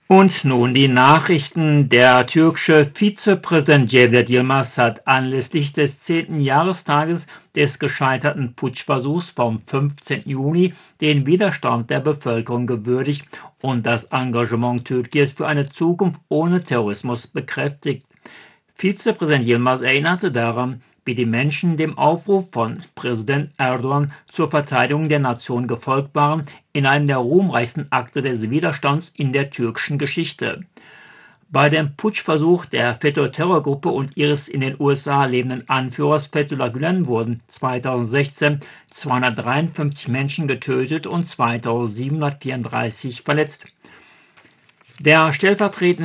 Und nun die Nachrichten. Der türkische Vizepräsident Cevdet Yılmaz hat anlässlich des 10. Jahrestages des gescheiterten Putschversuchs vom 15. Juni den Widerstand der Bevölkerung gewürdigt und das Engagement Türkiens für eine Zukunft ohne Terrorismus bekräftigt. Vizepräsident Yılmaz erinnerte daran, wie die Menschen dem Aufruf von Präsident Erdogan zur Verteidigung der Nation gefolgt waren, in einem der ruhmreichsten Akte des Widerstands in der türkischen Geschichte. Bei dem Putschversuch der FETÖ-Terrorgruppe und ihres in den USA lebenden Anführers Fethullah Gülen wurden 2016 253 Menschen getötet und 2734 verletzt. Der stellvertretende